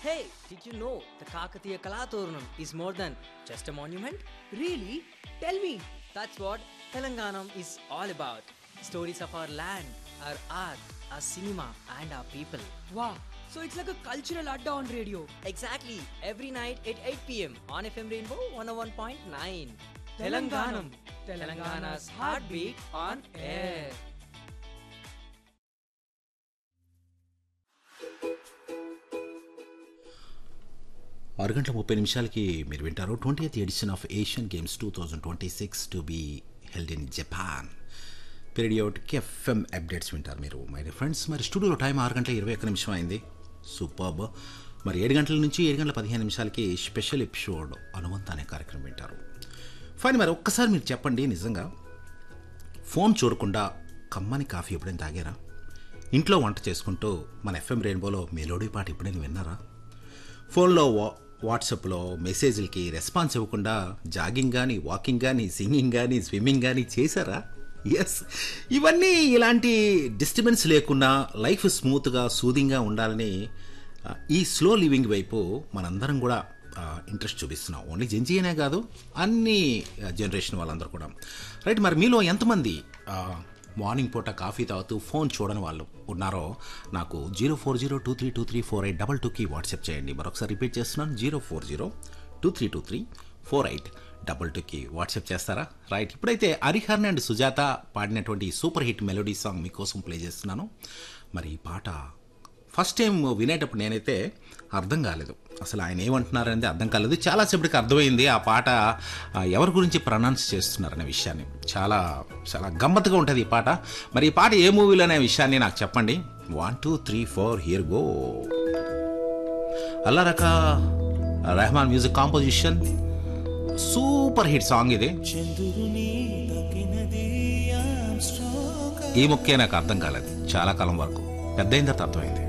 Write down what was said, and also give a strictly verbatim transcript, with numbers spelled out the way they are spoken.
Hey, did you know the Kakatiya Kalaturnam is more than just a monument? Really? Tell me. That's what Telanganam is all about. Stories of our land, our art, our cinema, and our people. Wow. So it's like a cultural adda on radio. Exactly. Every night at eight p.m. on F M Rainbow one oh one point nine. Telanganam. Telangana's heartbeat on air. ఆరు గంటల ముప్పై నిమిషాలకి మీరు వింటారు twentieth edition of Asian games two thousand twenty six to be held in Japan పీరియడియోటిక్ FM updates వింటారు మీరు my dear friends. మరి స్టూడియోలో టైం ఆరు గంటల ఇరవై ఒక్క నిమిషం అయింది. సూపర్బ్. మరి ఏడు గంటల నుంచి ఏడు గంటల పదిహేను నిమిషాలకి స్పెషల్ ఎపిసోడ్ అనువంత అనే కార్యక్రమం వింటారు. ఫైన్. మరి ఒక్కసారి మీరు చెప్పండి, నిజంగా ఫోన్ చూడకుండా కమ్మని కాఫీ ఎప్పుడైనా తాగారా? ఇంట్లో వంట చేసుకుంటూ మన ఎఫ్ఎం రెయిన్బోలో మెలోడీ పాట ఎప్పుడైనా విన్నారా? ఫోన్లో వా వాట్సాప్లో మెసేజ్లకి రెస్పాన్స్ ఇవ్వకుండా జాగింగ్ కానీ, వాకింగ్ కానీ, సింగింగ్ కానీ, స్విమ్మింగ్ కానీ చేశారా? ఎస్, ఇవన్నీ ఇలాంటి డిస్టర్బెన్స్ లేకుండా లైఫ్ స్మూత్గా సూదింగ్గా ఉండాలని ఈ స్లో లివింగ్ వైపు మనందరం కూడా ఇంట్రెస్ట్ చూపిస్తున్నాం. ఓన్లీ జెన్జీనే కాదు, అన్ని జనరేషన్ వాళ్ళందరూ కూడా. రైట్. మరి మీలో ఎంతమంది మార్నింగ్ పూట కాఫీ తాగుతూ ఫోన్ చూడని వాళ్ళు ఉన్నారో నాకు zero four zero two three two three four eight double టూకి వాట్సాప్ చేయండి. మరొకసారి రిపీట్ చేస్తున్నాను, zero four zero two three two three four eight double టూకి వాట్సాప్ చేస్తారా? రైట్. ఇప్పుడైతే హరిహరన్ అండ్ సుజాత పాడినటువంటి సూపర్ హిట్ మెలోడీ సాంగ్ మీకోసం ప్లే చేస్తున్నాను. మరి ఈ పాట ఫస్ట్ టైం వినేటప్పుడు నేనైతే అర్థం కాలేదు, అసలు ఆయన ఏమంటున్నారనేది అర్థం కాలేదు. చాలాసేపటికి అర్థమైంది ఆ పాట ఎవరి గురించి ప్రొనౌన్స్ చేస్తున్నారనే విషయాన్ని. చాలా చాలా గమ్మత్తుగా ఉంటుంది ఈ పాట. మరి ఈ పాట ఏ మూవీలో అనే విషయాన్ని నాకు చెప్పండి. One two three four here go. అల్లారక Rahman music composition, super hit song ఇది. ఈ ముక్కే నాకు అర్థం కాలేదు చాలా కాలం వరకు, పెద్దయిన తర్వాత అర్థమైంది.